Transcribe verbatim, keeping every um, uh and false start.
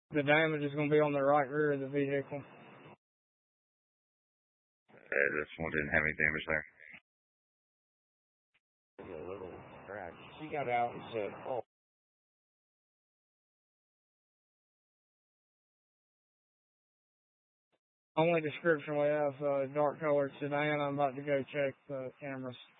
The damage is going to be on the right rear of the vehicle. Uh, this one didn't have any damage there. A little scratch. She got out and said, oh. Only description we have, uh, dark colored sedan. I'm about to go check the cameras.